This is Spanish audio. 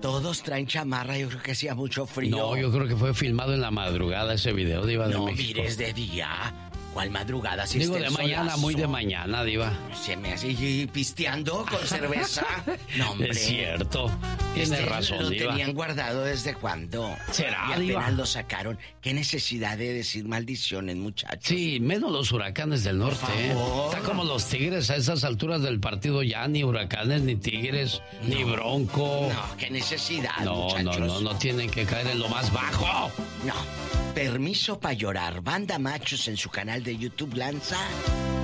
Todos traen chamarra, yo creo que hacía mucho frío. No, yo creo que fue filmado en la madrugada ese video, Diva de México. No, mires de día. ¿Cuál madrugada? Si digo, de mañana, solazo. Muy de mañana, Diva. Se me hace pisteando con cerveza. No, hombre. Es cierto. Tienes razón, lo Diva. Lo tenían guardado desde cuándo. ¿Será, y apenas Diva? lo sacaron. Qué necesidad de decir maldiciones, muchachos. Sí, menos los huracanes del norte, Está como los tigres a esas alturas del partido ya. Ni huracanes, ni tigres, ni bronco. No, qué necesidad, muchachos. No tienen que caer en lo más bajo. No. Permiso para llorar. Banda Machos en su canal de YouTube lanza